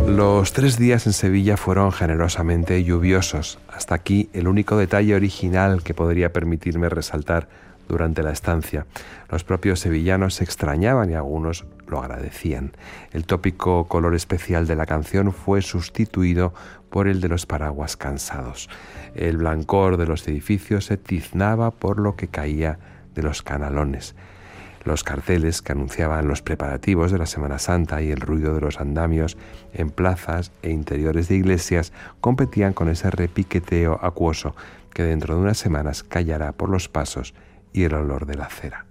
Los 3 días en Sevilla fueron generosamente lluviosos. Hasta aquí el único detalle original que podría permitirme resaltar durante la estancia. Los propios sevillanos se extrañaban y algunos lo agradecían. El tópico color especial de la canción fue sustituido por el de los paraguas cansados. El blancor de los edificios se tiznaba por lo que caía de los canalones. Los carteles que anunciaban los preparativos de la Semana Santa y el ruido de los andamios en plazas e interiores de iglesias competían con ese repiqueteo acuoso que dentro de unas semanas callará por los pasos y el olor de la cera.